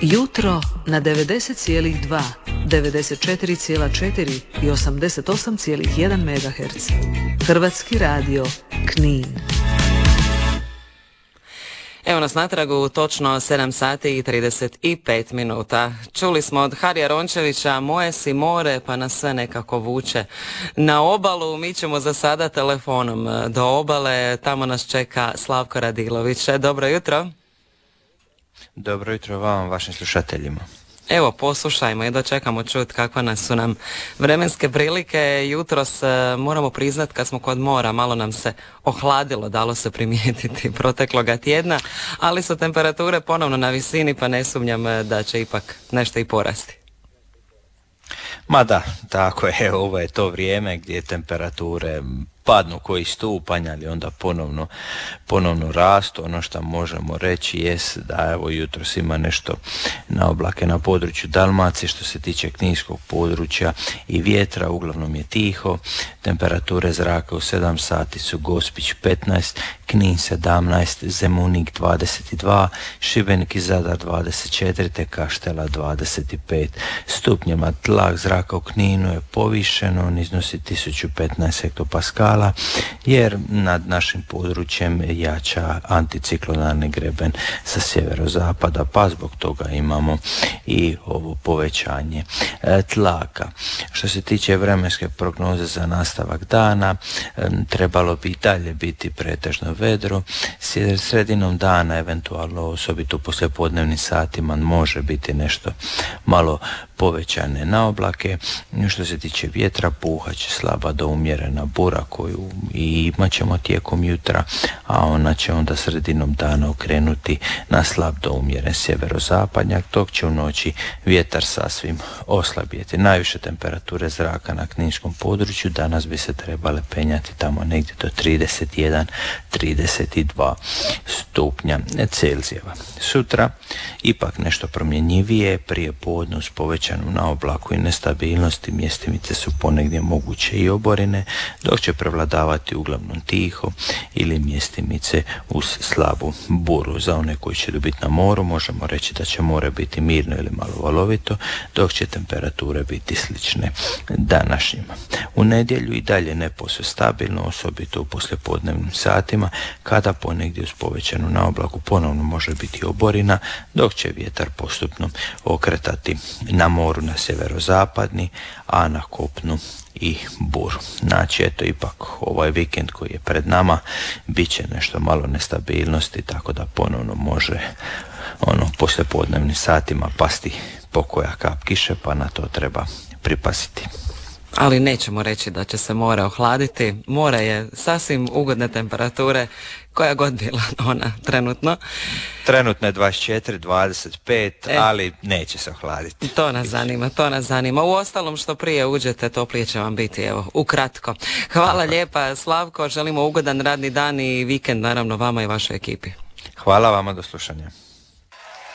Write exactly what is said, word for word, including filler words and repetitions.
Jutro na devedeset zarez dva, devedeset četiri zarez četiri i osamdeset osam zarez jedan megaherca. Hrvatski radio Knin. Evo nas natrag u točno sedam sati i trideset pet minuta. Čuli smo od Harija Rončevića moje si more pa nas sve nekako vuče na obalu. Mi ćemo za sada telefonom do obale. Tamo nas čeka Slavko Radilović. Dobro jutro. Dobro jutro vama, vašim slušateljima. Evo, poslušajmo i dočekamo čut kakva nas su nam vremenske prilike. Jutros moramo priznat kad smo kod mora, malo nam se ohladilo, dalo se primijetiti protekloga tjedna, ali su temperature ponovno na visini, pa ne sumnjam da će ipak nešto i porasti. Ma da, tako je, ovo je to vrijeme gdje temperature padnu koji stupanj, ali onda ponovno, ponovno rastu. Ono što možemo reći jest da evo jutros ima nešto na oblake na području Dalmacije što se tiče kninskog područja i vjetra, uglavnom je tiho. Temperature zraka u sedam sati su Gospić petnaest, Knin sedamnaest, Zemunik dvadeset dva, Šibenik i Zadar dvadeset četiri te Kaštela dvadeset pet stupnjeva. Tlak zraka u Kninu je povišen, on iznosi tisuću petnaest hektopaskala jer nad našim područjem jača anticiklonalni greben sa sjeverozapada, pa zbog toga imamo i ovo povećanje tlaka. Što se tiče vremenske prognoze za nastavak dana, trebalo bi dalje biti pretežno vedro. Sredinom dana, eventualno osobito u poslijepodnevnim satima, može biti nešto malo povećane na oblake. Što se tiče vjetra, puhat će slaba do umjerena bura koju i imat ćemo tijekom jutra, a ona će onda sredinom dana okrenuti na slab do umjeren sjeverozapadnjak, dok će u noći vjetar sasvim oslabjeti. Najviše temperature zraka na kninskom području danas bi se trebale penjati tamo negdje do trideset jedan do trideset dva stupnja Celzijeva. Sutra ipak nešto promjenjivije, prije podne uz povećanu na oblaku i nestabilnosti, mjestimice su ponegdje moguće i oborine, dok će prevladavati uglavnom tiho ili mjestimice uz slabu buru. Za one koji će biti na moru možemo reći da će more biti mirno ili malo valovito, dok će temperature biti slične današnjima. U nedjelju i dalje neposve stabilno, osobito u poslijepodnevnim satima, kada ponegdje uz povećanu na oblaku ponovno može biti oborina, dok će vjetar postupno okretati na moru na sjeverozapadni, a na kopnu i buru. Znači, eto, ipak ovaj vikend koji je pred nama bit će nešto malo nestabilnosti, tako da ponovno može ono poslijepodnevnim satima pasti pokoja kap kiše, pa na to treba pripaziti. Ali nećemo reći da će se more ohladiti. More je sasvim ugodne temperature, koja god bila ona trenutno. Trenutno je dvadeset četiri, dvadeset pet, e, ali neće se ohladiti. To nas zanima, to nas zanima. U ostalom što prije uđete, toplije će vam biti, evo, ukratko. Hvala Tako. lijepa, Slavko, želimo ugodan radni dan i vikend, naravno, vama i vašoj ekipi. Hvala vama, do slušanja.